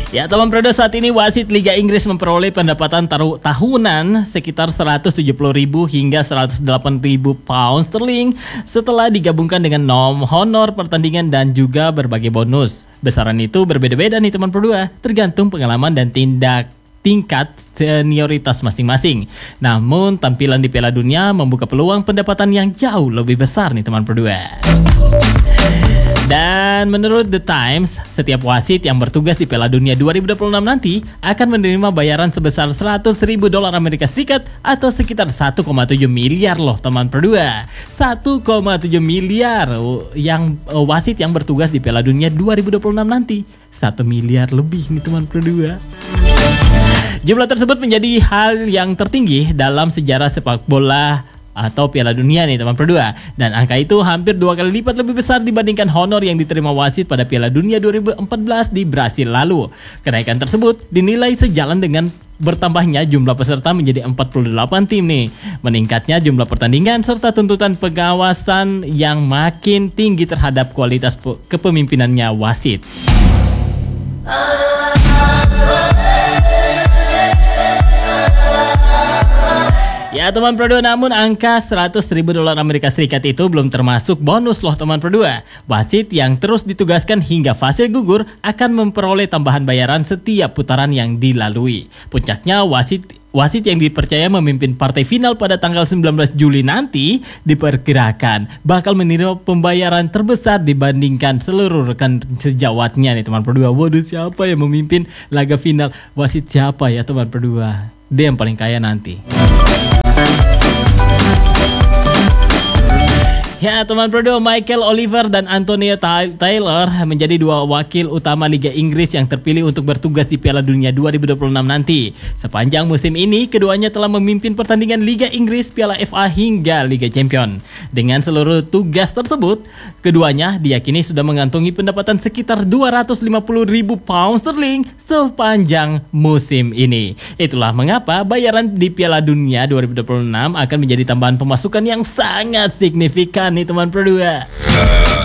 Ya teman Prodo, saat ini wasit Liga Inggris memperoleh pendapatan tahunan sekitar 170.000 hingga 108.000 pound sterling setelah digabungkan dengan honor pertandingan dan juga berbagai bonus. Besaran itu berbeda-beda nih teman Prodo, tergantung pengalaman dan tingkat senioritas masing-masing. Namun tampilan di Piala Dunia membuka peluang pendapatan yang jauh lebih besar nih teman Prodo. Dan menurut The Times, setiap wasit yang bertugas di Piala Dunia 2026 nanti akan menerima bayaran sebesar $100.000 Amerika Serikat atau sekitar 1,7 miliar loh teman Perdua. 1,7 miliar yang wasit yang bertugas di Piala Dunia 2026 nanti. 1 miliar lebih nih teman Perdua. Jumlah tersebut menjadi hal yang tertinggi dalam sejarah sepak bola atau Piala Dunia nih teman Perdua. Dan angka itu hampir 2 kali lipat lebih besar dibandingkan honor yang diterima wasit pada Piala Dunia 2014 di Brasil lalu. Kenaikan tersebut dinilai sejalan dengan bertambahnya jumlah peserta menjadi 48 tim nih. Meningkatnya jumlah pertandingan serta tuntutan pengawasan yang makin tinggi terhadap kualitas kepemimpinannya wasit. Ya teman Prodo, namun angka $100.000 Amerika Serikat itu belum termasuk bonus loh teman Prodo. Wasit yang terus ditugaskan hingga fase gugur akan memperoleh tambahan bayaran setiap putaran yang dilalui. Puncaknya wasit yang dipercaya memimpin partai final pada tanggal 19 Juli nanti diperkirakan bakal menerima pembayaran terbesar dibandingkan seluruh rekan sejawatnya nih teman Prodo. Waduh, siapa yang memimpin laga final? Wasit siapa ya teman Prodo? Dia yang paling kaya nanti. Ya teman Prodo, Michael Oliver dan Antonio Taylor menjadi dua wakil utama Liga Inggris yang terpilih untuk bertugas di Piala Dunia 2026 nanti. Sepanjang musim ini, keduanya telah memimpin pertandingan Liga Inggris, Piala FA hingga Liga Champions. Dengan seluruh tugas tersebut, keduanya diyakini sudah mengantongi pendapatan sekitar 250.000 pound sterling sepanjang musim ini. Itulah mengapa bayaran di Piala Dunia 2026 akan menjadi tambahan pemasukan yang sangat signifikan nih teman Perdua.